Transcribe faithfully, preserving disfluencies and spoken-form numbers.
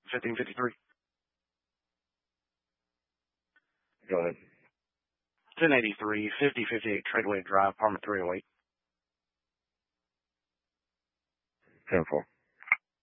fifteen fifty-three. Go ahead. ten eighty-three, fifty fifty-eight Tradeway Drive, apartment three oh eight. ten four.